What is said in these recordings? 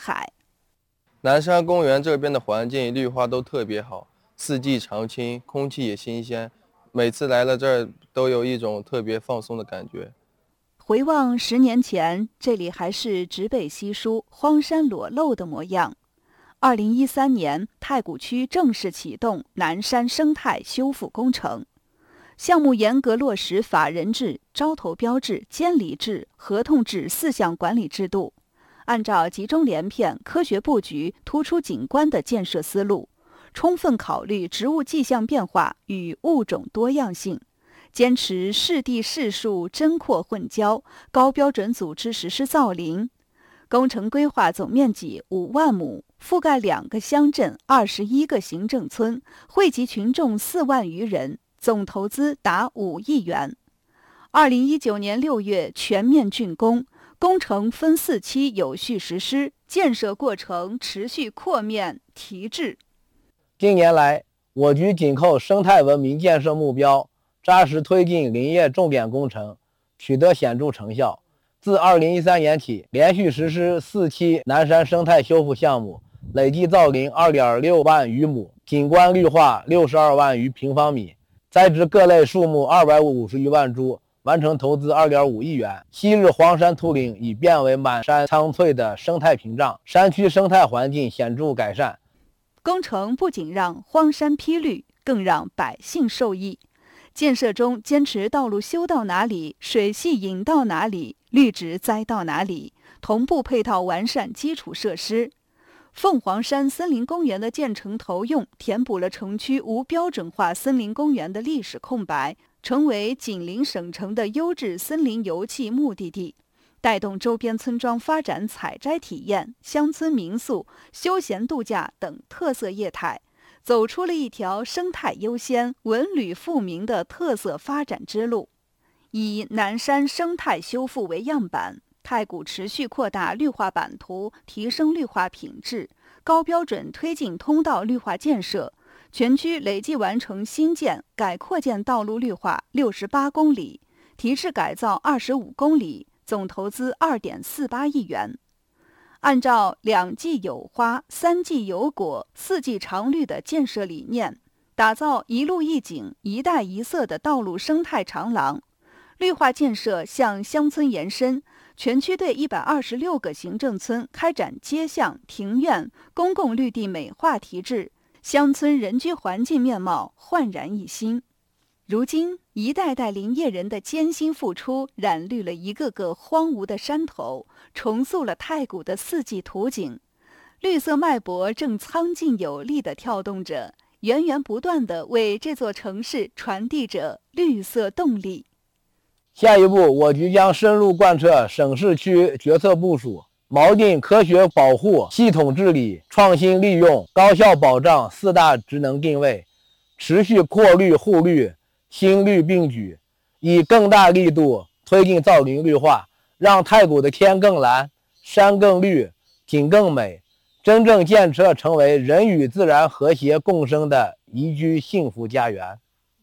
海。 南山公园这边的环境绿化都特别好，四季常青，空气也新鲜，每次来了这儿都有一种特别放松的感觉。 回望10年前，这里还是植被稀疏、荒山裸露的模样。2013年，太谷区正式启动南山生态修复工程。项目严格落实法人制、招投标制、监理制、合同制4项管理制度，按照集中连片、科学布局、突出景观的建设思路，充分考虑植物迹象变化与物种多样性，坚持适地适树真扩混交，高标准组织实施造林。工程规划总面积5万亩，覆盖2个乡镇、21个行政村，惠及群众4万余人，总投资达5亿元。2019年6月全面竣工，工程分4期有序实施，建设过程持续扩面提质。 近年来，我局紧扣生态文明建设目标，扎实推进林业重点工程，取得显著成效。自2013年起，连续实施4期南山生态修复项目，累计造林2.6万余亩，景观绿化62万余平方米，栽植各类树木250余万株，完成投资2.5亿元。昔日黄山秃岭已变为满山苍翠的生态屏障，山区生态环境显著改善。 工程不仅让荒山披绿，更让百姓受益。建设中坚持道路修到哪里，水系引到哪里，绿植栽到哪里，同步配套完善基础设施。凤凰山森林公园的建成投用，填补了城区无标准化森林公园的历史空白，成为紧邻省城的优质森林游憩目的地，带动周边村庄发展采摘体验、乡村民宿、休闲度假等特色业态，走出了一条生态优先、文旅富民的特色发展之路。以南山生态修复为样板，太谷持续扩大绿化版图，提升绿化品质，高标准推进通道绿化建设，全区累计完成新建、改扩建道路绿化68公里，提质改造25公里，总投资2.48亿元。按照2季有花、3季有果、4季常绿的建设理念，打造一路一景、一带一色的道路生态长廊。绿化建设向乡村延伸，全区对126个行政村开展街巷、庭院、公共绿地美化提质，乡村人居环境面貌焕然一新。如今，一代代林业人的艰辛付出，染绿了一个个荒芜的山头，重塑了太谷的四季图景。绿色脉搏正苍劲有力地跳动着，源源不断地为这座城市传递着绿色动力。 下一步，我局将深入贯彻省市区决策部署，锚定科学保护、系统治理、创新利用、高效保障4大职能定位，持续扩绿护绿、新绿并举，以更大力度推进造林绿化，让太谷的天更蓝、山更绿、景更美，真正建设成为人与自然和谐共生的宜居幸福家园。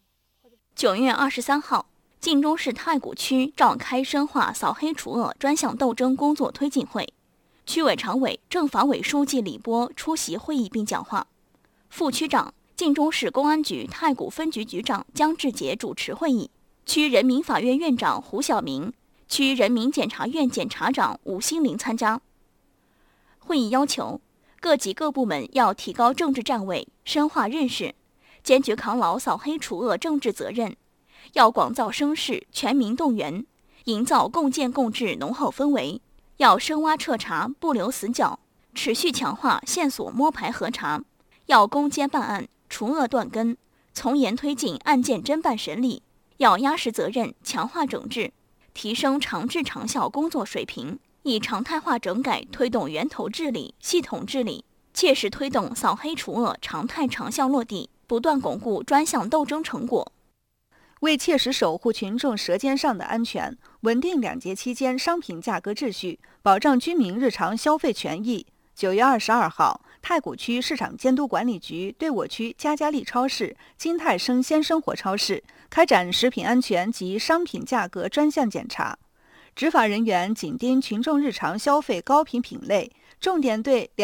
9月23号，晋中市太谷区召开深化扫黑除恶专项斗争工作推进会，区委常委、政法委书记李波出席会议并讲话。副区长、晋中市公安局太谷分局局长姜志杰主持会议，区人民法院院长胡晓明、区人民检察院检察长吴新林参加。会议要求，各级各部门要提高政治站位，深化认识，坚决扛牢扫黑除恶政治责任，要广造声势，全民动员，营造共建共治浓厚氛围，要深挖彻查，不留死角，持续强化线索摸排核查，要攻坚办案，除恶断根，从严推进案件侦办审理，要压实责任，强化整治，提升长治长效工作水平，以常态化整改推动源头治理、系统治理，切实推动扫黑除恶常态长效落地，不断巩固专项斗争成果。 为切实守护群众舌尖上的安全，稳定2节期间商品价格秩序，保障居民日常消费权益，9月22号，太谷区市场监督管理局对我区嘉嘉利超市、金泰生鲜生活超市开展食品安全及商品价格专项检查。执法人员紧盯群众日常消费高频品类， 重点对